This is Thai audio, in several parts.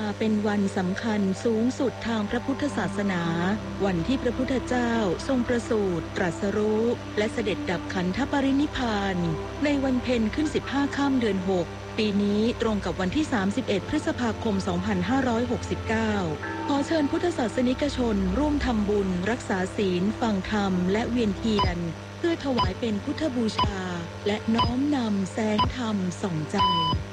เป็นวันสำคัญสูงสุดทางพระพุทธศาสนาวันที่พระพุทธเจ้าทรงประสูติตรัสรู้และเสด็จดับขันธปรินิพพานในวันเพ็ญขึ้น15ค่ำเดือน6ปีนี้ตรงกับวันที่31พฤษภาคม2569ขอเชิญพุทธศาสนิกชนร่วมทำบุญรักษาศีลฟังธรรมและเวียนเทียนเพื่อถวายเป็นพุทธบูชาและน้อมนำแสงธรรมส่องใจ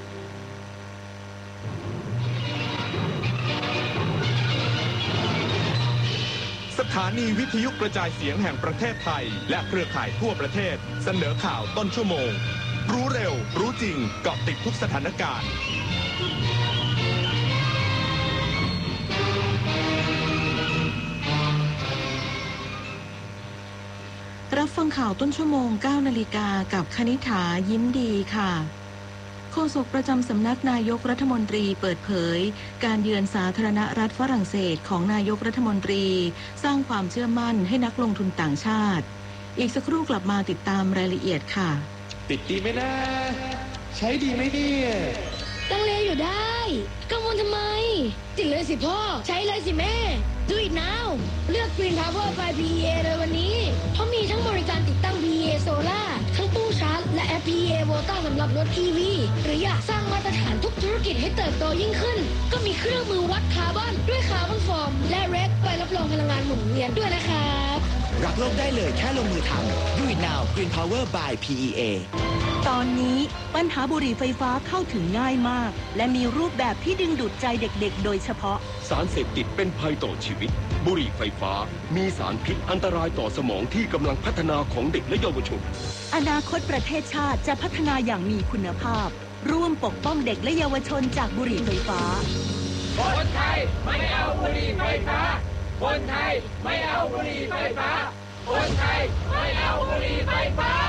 สถานีวิทยุกระจายเสียงแห่งประเทศไทยและเครือข่ายทั่วประเทศเสนอข่าวต้นชั่วโมงรู้เร็วรู้จริงเกาะติดทุกสถานการณ์รับฟังข่าวต้นชั่วโมง 9 นาฬิกากับคณิษฐายิ้มดีค่ะโฆษกประจำสำนักนายกรัฐมนตรีเปิดเผยการเยือนสาธารณรัฐฝรั่งเศสของนายกรัฐมนตรีสร้างความเชื่อมั่นให้นักลงทุนต่างชาติอีกสักครู่กลับมาติดตามรายละเอียดค่ะติดดีไหมนะใช้ดีไหมเนี่ยลังเลอยู่ได้กังวลทำไมติดเลยสิพ่อใช้เลยสิแม่ Do it now เลือก Green Power by PEA เลยวันนี้เพราะมีทั้งบริการติดตั้ง PEA Solar ทั้งตู้ชาร์จและแอป PEA Volta สำหรับรถ EV หรืออยากสร้างมาตรฐานทุกธุรกิจให้เติบโตยิ่งขึ้นก็มีเครื่องมือวัดคาร์บอนด้วยคาร์บอนฟอร์มและเรดใบรับรองพลังงานหมุนเวียนด้วยนะครับรักโลกได้เลยแค่ลงมือทำ Do it now Green Power by PEA ตอนนี้ปัญหาบุหรี่ไฟฟ้าเข้าถึงง่ายมากและมีรูปแบบที่ดึงดูดใจเด็กๆโดยเฉพาะสารเสพติดเป็นภัยต่อชีวิตบุหรี่ไฟฟ้ามีสารพิษอันตรายต่อสมองที่กำลังพัฒนาของเด็กและเยาวชนอนาคตประเทศชาติจะพัฒนาอย่างมีคุณภาพร่วมปกป้องเด็กและเยาวชนจากบุหรี่ไฟฟ้าคนไทยไม่เอาบุหรี่ไฟฟ้าคนไทยไม่เอาบุหรี่ไฟฟ้าคนไทยไม่เอาบุหรี่ไฟฟ้า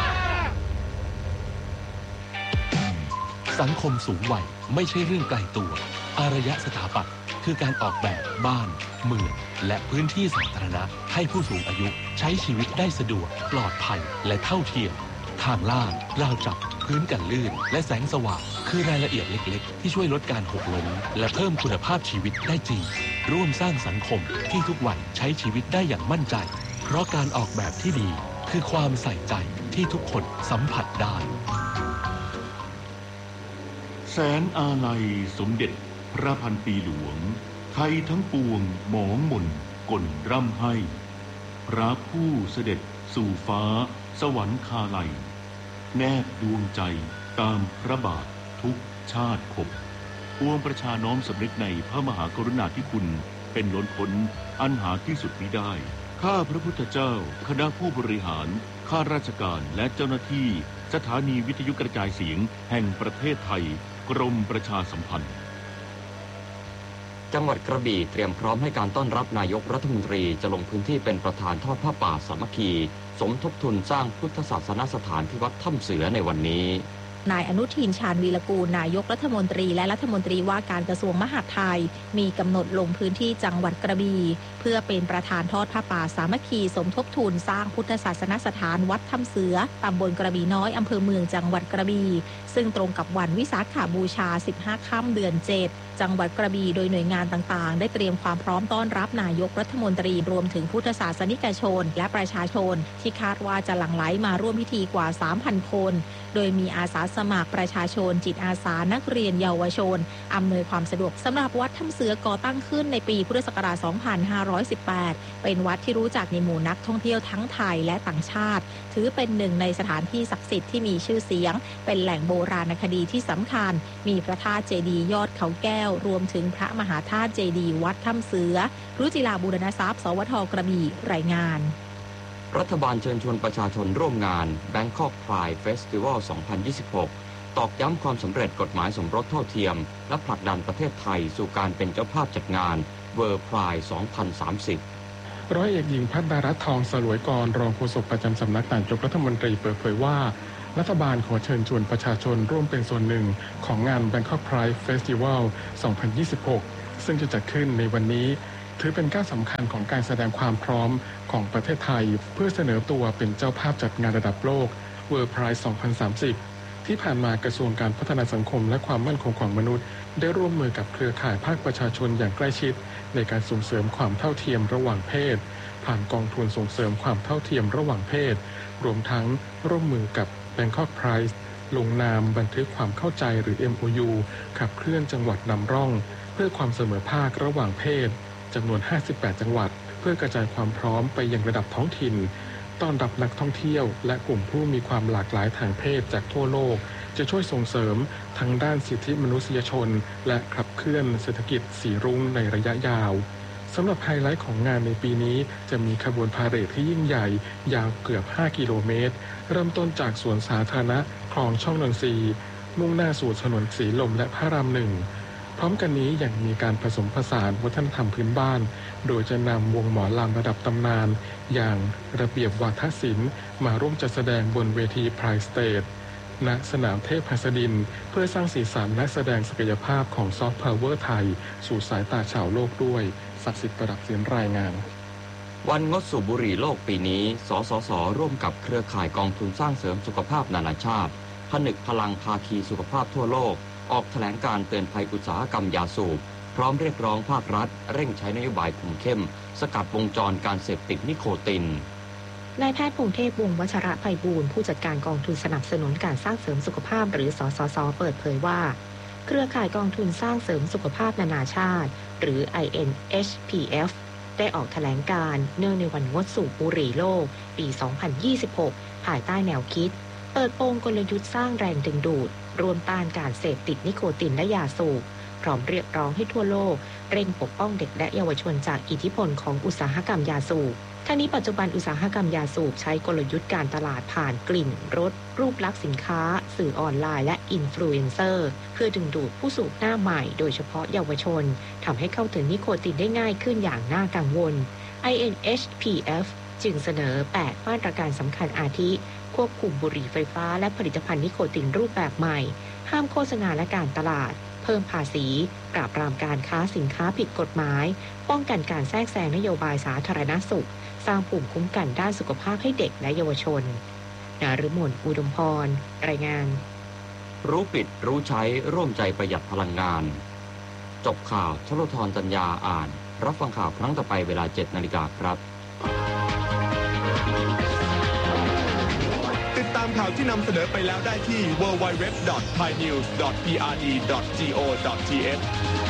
สังคมสูงวัยไม่ใช่เรื่องไกลตัวอารยสถาปัตย์คือการออกแบบบ้านเมืองและพื้นที่สาธารณะให้ผู้สูงอายุใช้ชีวิตได้สะดวกปลอดภัยและเท่าเทียมทางลาดราวจับพื้นกันลื่นและแสงสว่างคือรายละเอียดเล็กๆที่ช่วยลดการหกล้มและเพิ่มคุณภาพชีวิตได้จริงร่วมสร้างสังคมที่ทุกวัยใช้ชีวิตได้อย่างมั่นใจเพราะการออกแบบที่ดีคือความใส่ใจที่ทุกคนสัมผัสได้แสนอาลัยสมเด็จพระพันปีหลวงไทยทั้งปวงหมองหม่นก่นร่ำให้พระผู้เสด็จสู่ฟ้าสวรรคาลัยแนบดวงใจตามพระบาททุกชาติภพปวงประชาน้อมสำนึกในพระมหากรุณาธิคุณเป็นล้นพ้นอันหาที่สุดมิได้ข้าพระพุทธเจ้าคณะผู้บริหารข้าราชการและเจ้าหน้าที่สถานีวิทยุกระจายเสียงแห่งประเทศไทยกรมประชาสัมพันธ์จังหวัดกระบี่เตรียมพร้อมให้การต้อนรับนายกรัฐมนตรีจะลงพื้นที่เป็นประธานทอดผ้าป่าสามัคคีสมทบทุนสร้างพุทธศาสนสถานที่วัดถ้ำเสือในวันนี้นายอนุทินชาญวีรกูลนายกรัฐมนตรีและรัฐมนตรีว่าการกระทรวงมหาดไทยมีกำหนดลงพื้นที่จังหวัดกระบี่เพื่อเป็นประธานทอดผ้าป่าสามัคคีสมทบทุนสร้างพุทธศาสนสถานวัดถ้ำเสือตำบลกระบี่น้อยอำเภอเมืองจังหวัดกระบี่ซึ่งตรงกับวันวิสาขบูชา15ค่ำเดือน7จังหวัดกระบี่โดยหน่วยงานต่างๆได้เตรียมความพร้อมต้อนรับนายกรัฐมนตรีรวมถึงพุทธศาสนิกชนและประชาชนที่คาดว่าจะหลั่งไหลมาร่วมพิธีกว่า 3,000 คนโดยมีอาสาสมัครประชาชนจิตอาสานักเรียนเยาวชนอำนวยความสะดวกสำหรับวัดถ้ำเสือก่อตั้งขึ้นในปีพุทธศักราช 2518 เป็นวัดที่รู้จักในหมู่นักท่องเที่ยวทั้งไทยและต่างชาติถือเป็นหนึ่งในสถานที่ศักดิ์สิทธิ์ที่มีชื่อเสียงเป็นแหล่งโบราณคดีที่สำคัญมีพระธาตุเจดีย์ยอดเขาแก้วรวมถึงพระมหาธาตุเจดีย์วัดถ้ำเสือรุจิราบูรณทรัพย์สวท.กระบี่รายงานรัฐบาลเชิญชวนประชาชนร่วมงาน Bangkok Pride Festival 2026 ตอกย้ำความสำเร็จกฎหมายสมรสเท่าเทียมและผลักดันประเทศไทยสู่การเป็นเจ้าภาพจัดงาน World Pride 2030 ร้อยเอกหญิงพัฒนารัตน์ทองสลวยกรรองโฆษกประจำสำนักนายกรัฐมนตรีเปิดเผยว่ารัฐบาลขอเชิญชวนประชาชนร่วมเป็นส่วนหนึ่งของงาน Bangkok Pride Festival 2026 ซึ่งจะจัดขึ้นในวันนี้ถือเป็นก้าวสำคัญของการแสดงความพร้อมของประเทศไทยเพื่อเสนอตัวเป็นเจ้าภาพจัดงานระดับโลก World Pride 2030 ที่ผ่านมากระทรวงการพัฒนาสังคมและความมั่นคงของมนุษย์ได้ร่วมมือกับเครือข่ายภาคประชาชนอย่างใกล้ชิดในการส่งเสริมความเท่าเทียมระหว่างเพศผ่านกองทุนส่งเสริมความเท่าเทียมระหว่างเพศรวมทั้งร่วมมือกับ Bangkok Pride ลงนามบันทึกความเข้าใจหรือ MOU ขับเคลื่อนจังหวัดนำร่องเพื่อความเสมอภาคระหว่างเพศจำนวน58จังหวัดเพื่อกระจายความพร้อมไปยังระดับท้องถิ่นต้อนรับนักท่องเที่ยวและกลุ่มผู้มีความหลากหลายทางเพศจากทั่วโลกจะช่วยส่งเสริมทั้งด้านสิทธิมนุษยชนและขับเคลื่อนเศรษฐกิจสีรุ้งในระยะยาวสำหรับไฮไลท์ของงานในปีนี้จะมีขบวนพาเหรดที่ยิ่งใหญ่ยาวเกือบ5กิโลเมตรเริ่มต้นจากสวนสาธารณะคลองช่องนนทรีมุ่งหน้าสู่ถนนสีลมและพระรามหนึ่งพร้อมกันนี้ยังมีการผสมผสานวัฒนธรรมพื้นบ้านโดยจะนำวงหมอลำระดับตำนานอย่างระเบียบวาทศิลป์มาร่วมจัดแสดงบนเวทีไพร์สเตจณสนามเทพหัสดินเพื่อสร้างสีสันและแสดงศักยภาพของซอฟต์พาวเวอร์ไทยสู่สายตาชาวโลกด้วยศักดิ์สิทธิ์ประดับเสียงรายงานวันงดสูบบุหรี่โลกปีนี้สสส.ร่วมกับเครือข่ายกองทุนสร้างเสริมสุขภาพนานาชาติผนึกพลังภาคีสุขภาพทั่วโลกออกแถลงการเตือนภัยอุตสาหกรรมยาสูบพร้อมเรียกร้องภาครัฐเร่งใช้นโยบายคุมเข้มสกัดวงจรการเสพติดนิโคตินนายแพทย์พงเทพวงศ์วัชระไพบูลย์ผู้จัดการกองทุนสนับสนุนการสร้างเสริมสุขภาพหรือสสส.เปิดเผยว่าเครือข่ายกองทุนสร้างเสริมสุขภาพนานาชาติหรือ INHPF ได้ออกแถลงการเนื่องในวันงดสูบบุหรี่โลกปี 2026 ภายใต้แนวคิดเปิดโปงกลยุทธ์สร้างแรงดึงดูดรวมต้านการเสพติดนิโคตินและยาสูบพร้อมเรียกร้องให้ทั่วโลกเร่งปกป้องเด็กและเยาวชนจากอิทธิพลของอุตสาหกรรมยาสูบทั้งนี้ปัจจุบันอุตสาหกรรมยาสูบใช้กลยุทธ์การตลาดผ่านกลิ่นรสรูปลักษณ์สินค้าสื่อออนไลน์และอินฟลูเอนเซอร์เพื่อดึงดูดผู้สูบหน้าใหม่โดยเฉพาะเยาวชนทำให้เข้าถึงนิโคตินได้ง่ายขึ้นอย่างน่ากังวล INHPF จึงเสนอ8มาตรการสำคัญอาทิควบคุมบุหรี่ไฟฟ้าและผลิตภัณฑ์นิโคตินรูปแบบใหม่ห้ามโฆษณาและการตลาดเพิ่มภาษีปราบปรามการค้าสินค้าผิดกฎหมายป้องกันการแทรกแซงนโยบายสาธารณสุขสร้างภูมิคุ้มกันด้านสุขภาพให้เด็กและเยาวชนนฤมล อุดมพรรายงานรู้ปิดรู้ใช้ร่วมใจประหยัดพลังงานจบข่าวชลธรจัญญาอ่านรับฟังข่าวครั้งต่อไปเวลา 7 นาฬิกาครับติดตามข่าวที่นำเสนอไปแล้วได้ที่ www.thainews.prd.go.th